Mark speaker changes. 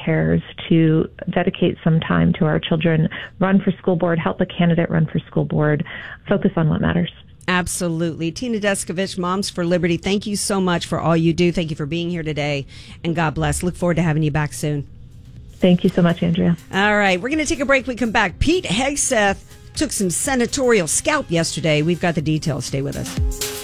Speaker 1: prepares to dedicate some time to our children, run for school board, help a candidate run for school board, focus on what matters.
Speaker 2: Absolutely. Tina Descovich, Moms for Liberty, thank you so much for all you do. Thank you for being here today, and God bless. Look forward to having you back soon.
Speaker 1: Thank you so much, Andrea.
Speaker 2: All right, we're going to take a break. We come back. Pete Hegseth took some senatorial scalp yesterday. We've got the details. Stay with us.